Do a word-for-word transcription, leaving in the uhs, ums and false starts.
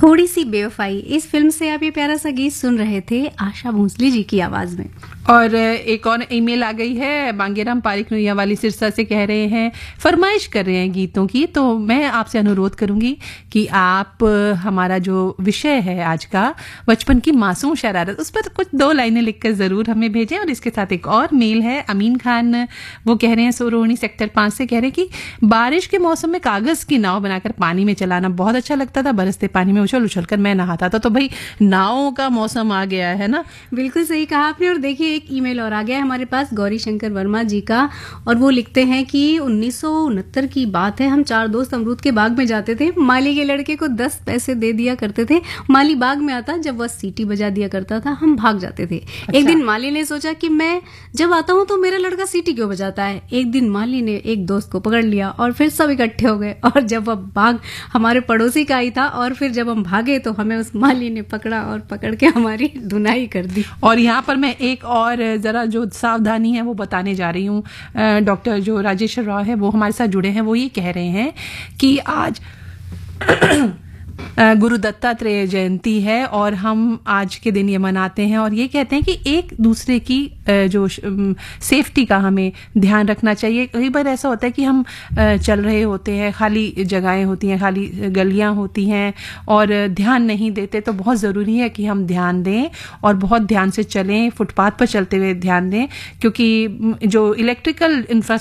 थोड़ी सी बेवफाई, इस फिल्म से आप ये प्यारा सा गीत सुन रहे थे आशा भोसले जी की आवाज में। और एक और ईमेल आ गई है बांगेराम पारिक नुइया वाली सिरसा से, कह रहे हैं फरमाइश कर रहे हैं गीतों की। तो मैं आपसे अनुरोध करूंगी कि आप हमारा जो विषय है आज का बचपन की मासूम शरारत, उस पर कुछ दो लाइनें लिखकर जरूर हमें भेजें। और इसके साथ एक और मेल है अमीन खान, वो कह रहे हैं सोरोहिणी सेक्टर पांच से, कह रहे हैं कि बारिश के मौसम में कागज की नाव बनाकर पानी में चलाना बहुत अच्छा लगता था। बरसते पानी में उछल उछल कर मैं नहाता था। तो भाई नावों का मौसम आ गया है ना। बिल्कुल सही कहा आपने। और देखिए एक ईमेल और आ गया है हमारे पास गौरी शंकर वर्मा जी का, और वो लिखते हैं कि उन्नीस सौ उनहत्तर की बात है, हम चार दोस्त अमरूद के बाग में जाते थे। माली के लड़के को दस पैसे दे दिया करते थे। माली बाग में आता, जब वह सीटी बजा दिया करता था हम भाग जाते थे। अच्छा। एक दिन माली ने सोचा कि मैं जब आता हूँ तो मेरा लड़का सीटी क्यों बजाता है। एक दिन माली ने एक दोस्त को पकड़ लिया और फिर सब इकट्ठे हो गए, और जब वह बाग हमारे पड़ोसी का ही था, और फिर जब हम भागे तो हमें उस माली ने पकड़ा और पकड़ के हमारी धुनाई कर दी। और यहाँ पर मैं एक और जरा जो सावधानी है वो बताने जा रही हूँ। डॉक्टर जो राजेश्वर राव है वो हमारे साथ जुड़े हैं, वो ये कह रहे हैं कि आज गुरु दत्तात्रेय जयंती है और हम आज के दिन ये मनाते हैं, और ये कहते हैं कि एक दूसरे की जो सेफ्टी का हमें ध्यान रखना चाहिए। कई बार ऐसा होता है कि हम चल रहे होते हैं, खाली जगहें होती हैं, खाली गलियां होती हैं और ध्यान नहीं देते। तो बहुत ज़रूरी है कि हम ध्यान दें और बहुत ध्यान से चलें, फुटपाथ पर चलते हुए ध्यान दें, क्योंकि जो इलेक्ट्रिकल इंफ्रास्ट्रक्चर